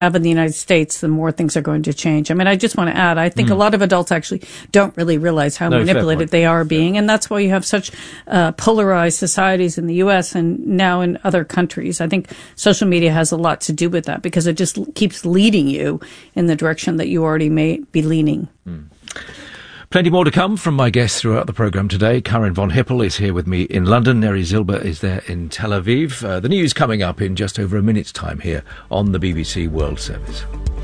have in the United States, the more things are going to change. I mean, I just want to add, I think a lot of adults actually don't really realize how manipulated they are being. And that's why you have such polarized societies in the U.S. and now in other countries. I think social media has a lot to do with that because it just keeps leading you in the direction that you already may be leaning. Plenty more to come from my guests throughout the programme today. Karin von Hippel is here with me in London. Neri Zilber is there in Tel Aviv. The news coming up in just over a minute's time here on the BBC World Service.